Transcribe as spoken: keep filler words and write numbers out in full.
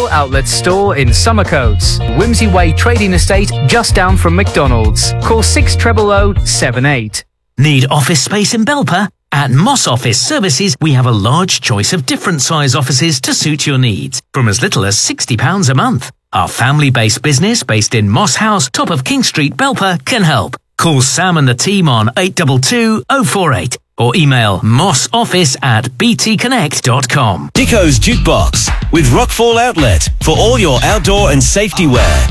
Rockfall Outlet Store in Summercoats. Whimsy Way Trading Estate just down from McDonald's. Call six zero zero zero seven eight. Need office space in Belper? At Moss Office Services, we have a large choice of different size offices to suit your needs, from as little as sixty pounds a month. Our family-based business, based in Moss House, top of King Street, Belper, can help. Call Sam and the team on eight two two oh four eight or email mossoffice at b t connect dot com. Dicko's Jukebox with Rockfall Outlet for all your outdoor and safety wear.